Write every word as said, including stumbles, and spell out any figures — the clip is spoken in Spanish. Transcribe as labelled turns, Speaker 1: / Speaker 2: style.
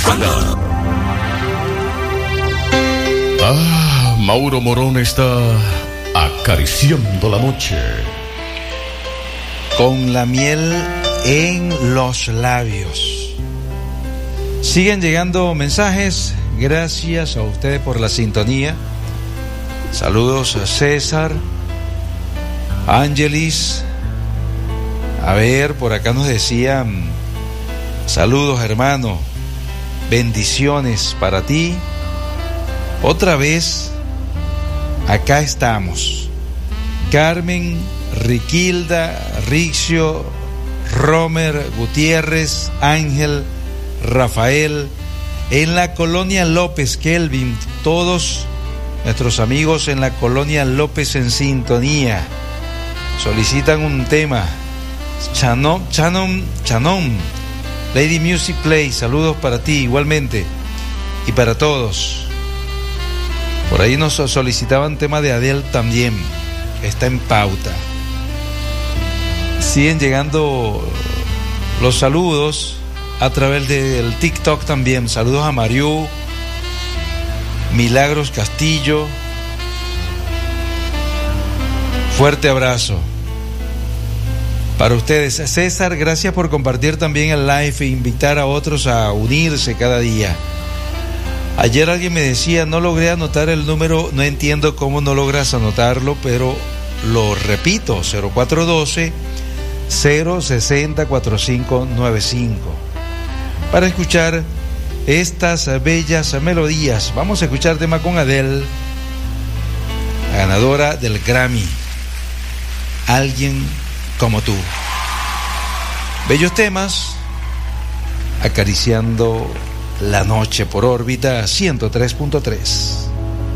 Speaker 1: Saga. Ah, Mauro Morón está acariciando la noche
Speaker 2: con la miel en los labios. Siguen llegando mensajes. Gracias a ustedes por la sintonía. Saludos a César, Ángelis. A ver, por acá nos decían: saludos, hermano, bendiciones para ti. Otra vez, acá estamos. Carmen, Riquilda, Rixio, Romer, Gutiérrez, Ángel, Rafael, en la colonia López, Kelvin, todos nuestros amigos en la colonia López en sintonía. Solicitan un tema. Chanom, Chanom, Chanom, Lady Music Play, saludos para ti igualmente y para todos. Por ahí nos solicitaban tema de Adele también, está en pauta. Siguen llegando los saludos a través del TikTok también. Saludos a Mariú, Milagros Castillo. Fuerte abrazo para ustedes. César, gracias por compartir también el live e invitar a otros a unirse cada día. Ayer alguien me decía, no logré anotar el número, no entiendo cómo no logras anotarlo, pero lo repito, cero cuatro uno dos, cero seis cero, cuatro cinco nueve cinco. Para escuchar estas bellas melodías, vamos a escuchar tema con Adele, la ganadora del Grammy, Alguien como tú. Bellos temas, acariciando la noche por órbita ciento tres punto tres.